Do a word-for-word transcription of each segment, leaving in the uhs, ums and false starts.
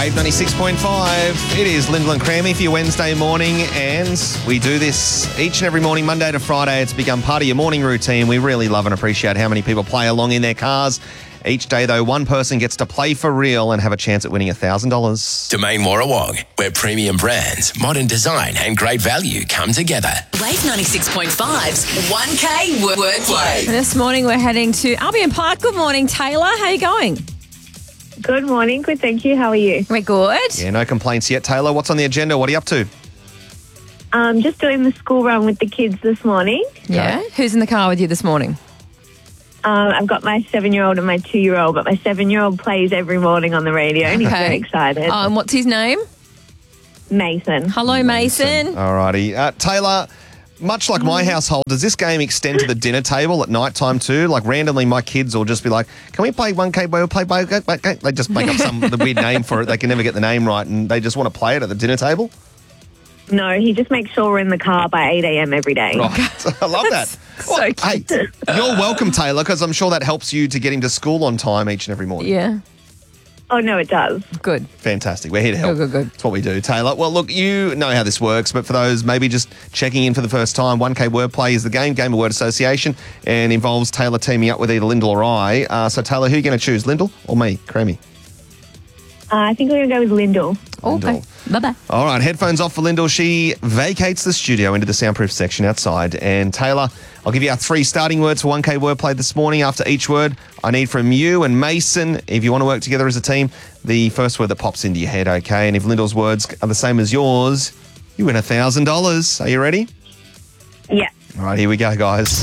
Wave ninety-six point five. It is Lyndall and Crammy for your Wednesday morning, and we do this each and every morning, Monday to Friday. It's become part of your morning routine. We really love and appreciate how many people play along in their cars. Each day, though, one person gets to play for real and have a chance at winning one thousand dollars. Domain Warrawong, where premium brands, modern design and great value come together. Wave ninety-six point five's one K Wordplay. This morning we're heading to Albion Park. Good morning, Taylor. How are you going? Good morning. Good, thank you. How are you? We're good. Yeah, no complaints yet. Taylor, what's on the agenda? What are you up to? Um, just doing the school run with the kids this morning. Yeah. Who's in the car with you this morning? Um, I've got my seven-year-old and my two-year-old, but my seven-year-old plays every morning on the radio and he's Okay. very excited. Oh, and what's his name? Mason. Hello, Mason. Alrighty. Uh, Taylor, much like my household, does this game extend to the dinner table at night time too? Like randomly my kids will just be like, can we play one K, we'll play one K? They just make up some the weird name for it. They can never get the name right and they just want to play it at the dinner table? No, he just makes sure we're in the car by eight a.m. every day. Right. I love that. So Well, cute. hey, you're welcome, Taylor, because I'm sure that helps you to get him to school on time each and every morning. Yeah. Oh, no, it does. Good. Fantastic. We're here to help. Good, good, good. That's what we do, Taylor. Well, look, you know how this works, but for those maybe just checking in for the first time, one K Wordplay is the game, Game of Word Association, and involves Taylor teaming up with either Lyndall or I. Uh, so, Taylor, who are you going to choose, Lyndall or me, Crammy? Uh, I think we're going to go with Lyndall. Okay. Lyndall. Bye-bye. All right, headphones off for Lyndall. She vacates the studio into the soundproof section outside. And Taylor, I'll give you our three starting words for one K Wordplay this morning. After each word, I need from you and Mason, if you want to work together as a team, the first word that pops into your head, okay? And if Lyndall's words are the same as yours, you win one thousand dollars. Are you ready? Yeah. All right, here we go, guys.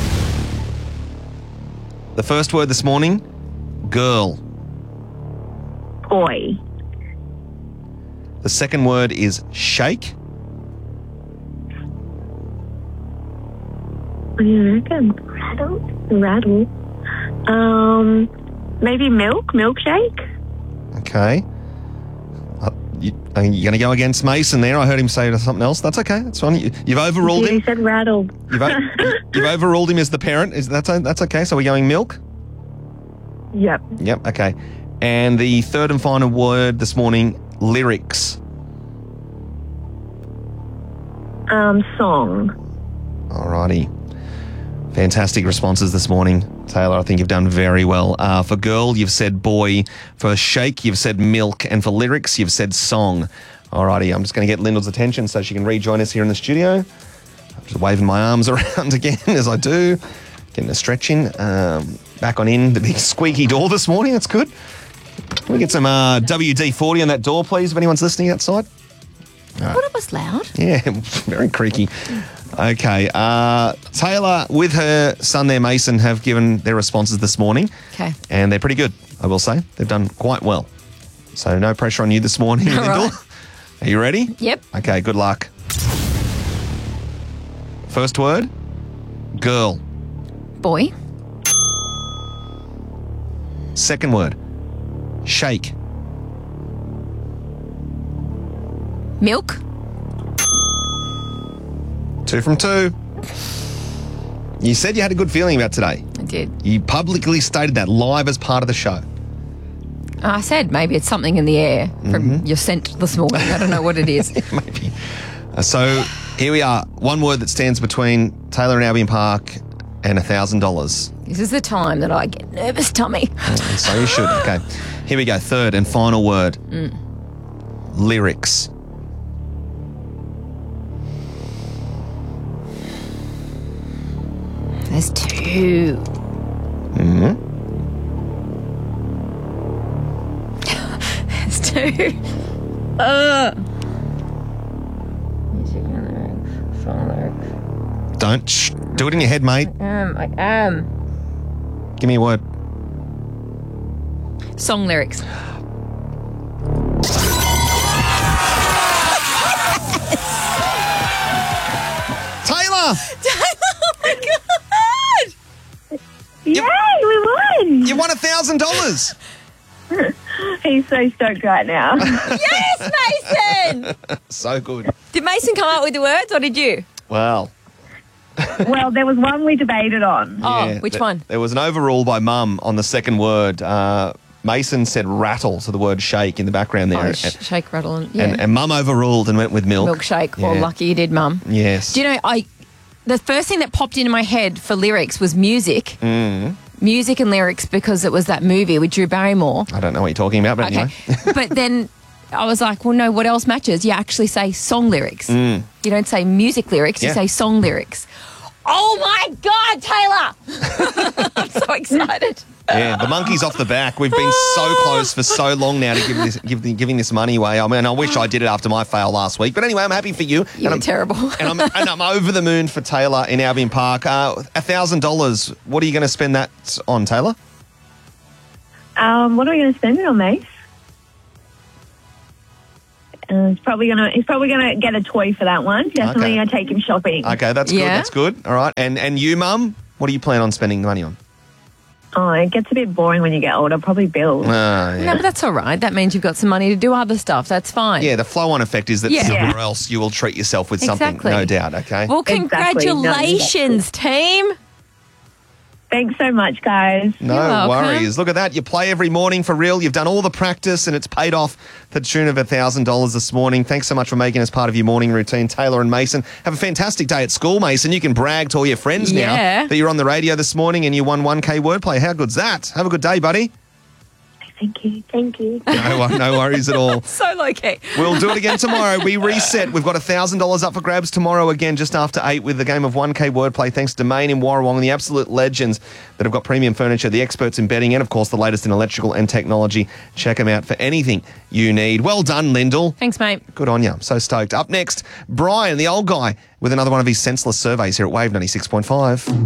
The first word this morning, girl. Boy. The second word is shake. What do you reckon? Rattle? Rattle. Um, maybe milk? Milkshake? Okay. Uh, you, are you going to go against Mason there? I heard him say something else. That's okay. That's fine. You, you've overruled He him. said rattle. You've, o- you've overruled him as the parent. Is that's that's okay? So we're going milk? Yep. Yep. Okay. And the third and final word this morning, lyrics. Um, song. Alrighty. Fantastic responses this morning, Taylor. I think you've done very well. Uh, for girl, you've said boy. For shake, you've said milk. And for lyrics, you've said song. Alrighty, I'm just going to get Lyndall's attention so she can rejoin us here in the studio. I'm just waving my arms around again as I do. Getting a stretch in. Um, back on in the big squeaky door this morning. That's good. Can we get some uh, W D forty on that door, please, if anyone's listening outside? I thought it was loud. Yeah, very creaky. Okay, uh, Taylor with her son there, Mason, have given their responses this morning. Okay. And they're pretty good, I will say. They've done quite well. So no pressure on you this morning, Lyndall. right. Are you ready? Yep. Okay, good luck. First word, girl. Boy. Second word, shake. Milk. Two from two. You said you had a good feeling about today. I did. You publicly stated that live as part of the show. I said maybe it's something in the air from your scent this morning. I don't know what it is. Maybe. Uh, so here we are. One word that stands between Taylor and Albion Park and one thousand dollars. This is the time that I get nervous tummy. So you should. Okay. Here we go. Third and final word. Lyrics. There's two. Mm-hmm. There's two. Uh. Don't shh, do it in your head, mate. Um, I am. Give me a word. Song lyrics. Taylor! Oh my God! Yay, we won! You won one thousand dollars. He's so stoked right now. Yes, Mason! So good. Did Mason come up with the words or did you? Well. Well, there was one we debated on. Oh, yeah, which th- one? There was an overrule by Mum on the second word. Uh, Mason said rattle, so the word shake in the background there. Oh, sh- and, shake, rattle, and yeah. and, and Mum overruled and went with milk. Milkshake. Well, Yeah. lucky you did, Mum. Yes. Do you know, I the first thing that popped into my head for lyrics was music. Mm. Music and lyrics because it was that movie with Drew Barrymore. I don't know what you're talking about, but Okay. anyway. But then I was like, well, no, what else matches? You actually say song lyrics. You don't say music lyrics, Yeah. you say song lyrics. Oh, my God, Taylor! I'm so excited. Yeah, the monkey's off the back. We've been so close for so long now to give this, give the, giving this money away. I mean, I wish I did it after my fail last week. But anyway, I'm happy for you. You and were I'm, terrible. and, I'm, and I'm over the moon for Taylor in Albion Park. Uh, one thousand dollars. What are you going to spend that on, Taylor? Um, what are we going to spend it on, Mace? Uh, he's probably gonna. He's probably gonna get a toy for that one. Definitely Okay. gonna take him shopping. Okay, that's good. Yeah. That's good. All right. And and you, Mum, what do you plan on spending the money on? Oh, it gets a bit boring when you get older. Probably bills. Uh, No, yeah. but that's all right. That means you've got some money to do other stuff. That's fine. Yeah, the flow-on effect is that Yeah. somewhere else you will treat yourself with something, Exactly. no doubt, okay? Well, Exactly. congratulations, team. Thanks so much, guys. No You're welcome. worries. Look at that. You play every morning for real. You've done all the practice and it's paid off to the tune of one thousand dollars this morning. Thanks so much for making us part of your morning routine, Taylor and Mason. Have a fantastic day at school, Mason. You can brag to all your friends Yeah. now that you're on the radio this morning and you won one K wordplay. How good's that? Have a good day, buddy. Thank you. Thank you. No, wor- no worries at all. So low key. We'll do it again tomorrow. We reset. We've got one thousand dollars up for grabs tomorrow again just after eight with the game of one K wordplay thanks to Maine in Warrawong and the absolute legends that have got premium furniture, the experts in bedding and, of course, the latest in electrical and technology. Check them out for anything you need. Well done, Lyndall. Thanks, mate. Good on you. I'm so stoked. Up next, Brian, the old guy, with another one of his senseless surveys here at Wave ninety-six point five.